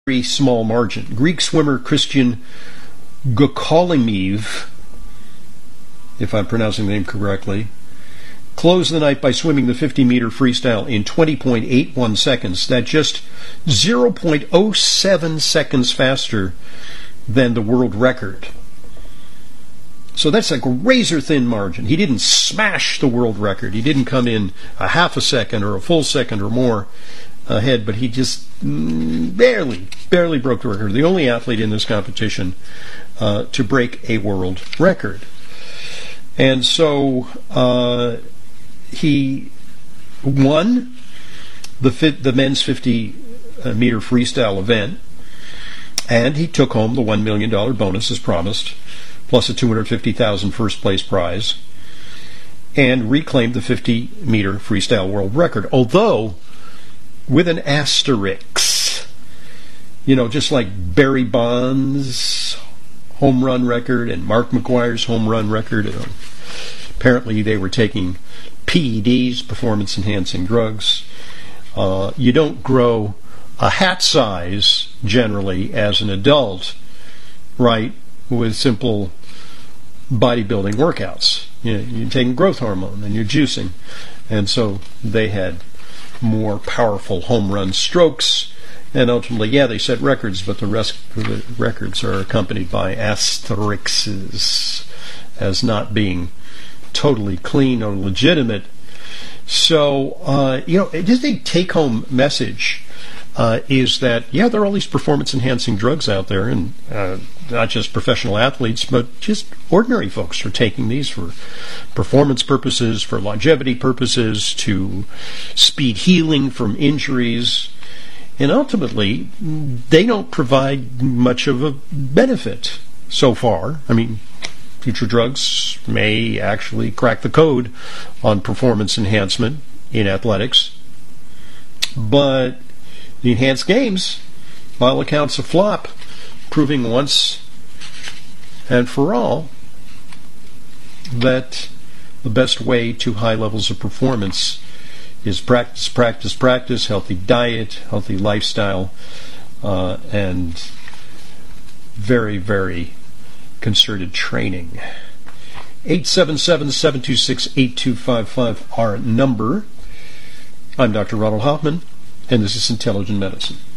very small margin. Greek swimmer Christian Gokolimiv, if I'm pronouncing the name correctly, closed the night by swimming the 50-meter freestyle in 20.81 seconds. That's just 0.07 seconds faster than the world record. So that's like a razor-thin margin. He didn't smash the world record. He didn't come in a half a second or a full second or more ahead, but he just barely broke the record. The only athlete in this competition to break a world record. And so he won the men's 50-meter freestyle event, and he took home the $1 million bonus as promised, plus a $250,000 first-place prize, and reclaimed the 50-meter freestyle world record, although with an asterisk. You know, just like Barry Bonds' home run record and Mark McGwire's home run record. Apparently they were taking PEDs, performance-enhancing drugs. You don't grow a hat size, generally, as an adult, right, with simple bodybuilding workouts. You're taking growth hormone and you're juicing. And so they had more powerful home run strokes. And ultimately, they set records, but the records are accompanied by asterisks as not being totally clean or legitimate. So, just a take-home message is that, there are all these performance-enhancing drugs out there, and not just professional athletes, but just ordinary folks are taking these for performance purposes, for longevity purposes, to speed healing from injuries. And ultimately, they don't provide much of a benefit so far. I mean, future drugs may actually crack the code on performance enhancement in athletics. But the enhanced games, by all accounts, a flop, proving once and for all that the best way to high levels of performance is practice, healthy diet, healthy lifestyle, and very, very concerted training. 877-726-8255, our number. I'm Dr. Ronald Hoffman, and this is Intelligent Medicine.